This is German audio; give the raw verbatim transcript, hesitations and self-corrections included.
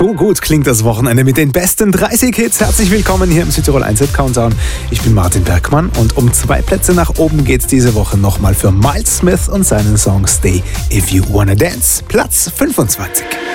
So gut klingt das Wochenende mit den besten dreißig Hits. Herzlich willkommen hier im Südtirol eins Hit Countdown. Ich bin Martin Bergmann und um zwei Plätze nach oben geht's diese Woche nochmal für Miles Smith und seinen Song Stay If You Wanna Dance, Platz fünfundzwanzig.